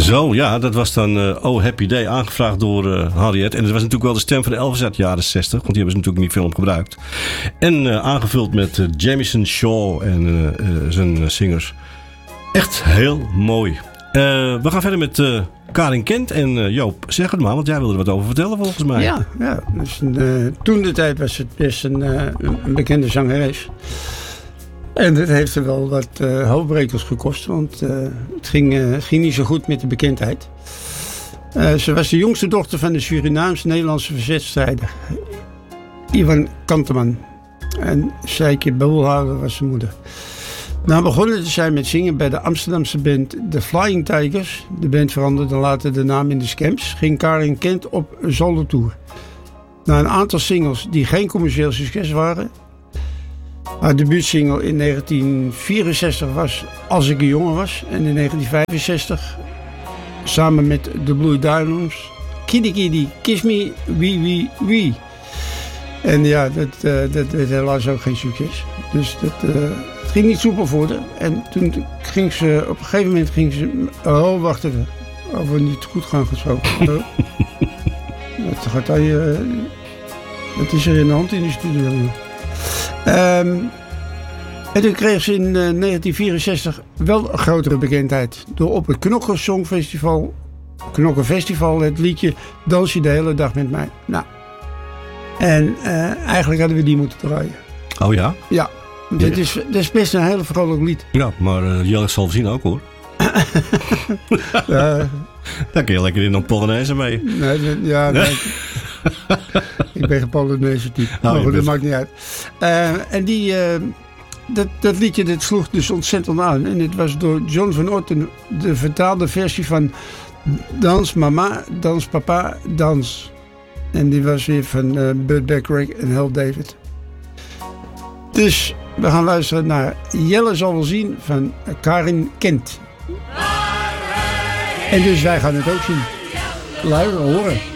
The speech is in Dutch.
Zo, ja, dat was dan Oh Happy Day, aangevraagd door Harriet. En dat was natuurlijk wel de stem van de Elvis uit de jaren 60. Want die hebben ze natuurlijk niet film gebruikt. En aangevuld met Jamison Shaw en zijn zingers. Echt heel mooi. We gaan verder met Karin Kent. En Joop, zeg het maar, want jij wilde er wat over vertellen volgens mij. Ja. Dus, toen de tijd was het best een bekende zangeres. En dat heeft er wel wat hoofdbrekers gekost, want het ging niet zo goed met de bekendheid. Ze was de jongste dochter van de Surinaams-Nederlandse verzetstrijder Ivan Kanteman. En Sijke Boelhouwer was zijn moeder. Nou begonnen zij met zingen bij de Amsterdamse band The Flying Tigers. De band veranderde later de naam in de Scamps. Ging Karin Kent op een solo-tour. Na een aantal singles die geen commercieel succes waren. Haar debuutsingle in 1964 was Als ik een jongen was. En in 1965 samen met de Blue Diamonds Kitty Kitty Kiss Me Wee Wee Wee. En ja, dat werd helaas ook geen succes. Dus het ging niet soepel voor haar. En toen ging ze op een gegeven moment oh, wacht even. Over niet goed gaan gesproken. Wat is er in de hand in de studio? En toen kreeg ze in 1964 wel een grotere bekendheid. Door op het Knokkenfestival het liedje Dans je de hele dag met mij. Nou, en eigenlijk hadden we die moeten draaien. Oh ja? Ja, dit is best een heel vrolijk lied. Ja, maar Jelle zal zien ook hoor. Daar kun je lekker in een Polonaise mee. Nee. Ik ben geen Polonaise type. Maar goed, dat maakt niet uit. En dat liedje dat sloeg dus ontzettend aan. En het was door John van Otten de vertaalde versie van Dans Mama, Dans Papa, Dans. En die was weer van Burt Bacharach en Hal David. Dus we gaan luisteren naar Jelle zal wel zien van Karin Kent. En dus wij gaan het ook zien. Luisteren, horen.